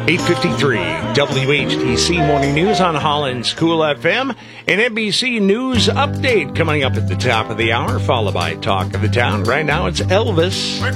8:53 WHTC Morning News on Holland's Cool FM. An NBC News update coming up at the top of the hour, followed by Talk of the Town. Right now, it's Elvis.